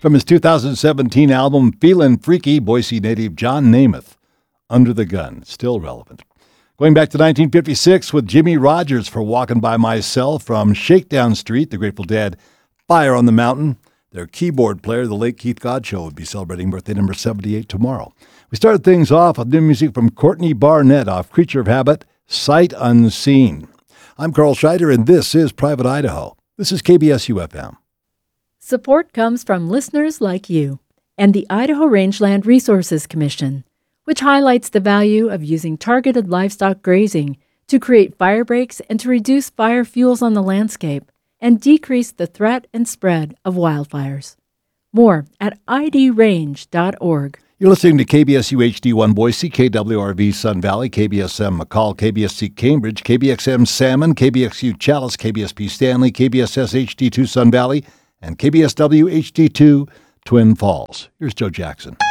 From his 2017 album Feelin' Freaky, Boise native John Namath, Under the Gun, still relevant. Going back to 1956 with Jimmy Rogers for Walking by Myself from Shakedown Street, the Grateful Dead, Fire on the Mountain. Their keyboard player, the late Keith Godchaux, would be celebrating birthday number 78 tomorrow. We started things off with new music from Courtney Barnett off Creature of Habit, Sight Unseen. I'm Carl Scheider, and this is Private Idaho. This is KBSU-FM. Support comes from listeners like you and the Idaho Rangeland Resources Commission, which highlights the value of using targeted livestock grazing to create fire breaks and to reduce fire fuels on the landscape and decrease the threat and spread of wildfires. More at idrange.org. You're listening to KBSU HD1 Boise, KWRV Sun Valley, KBSM McCall, KBSC Cambridge, KBXM Salmon, KBXU Chalice, KBSP Stanley, KBSS HD2 Sun Valley, and KBSW HD2 Twin Falls. Here's Joe Jackson.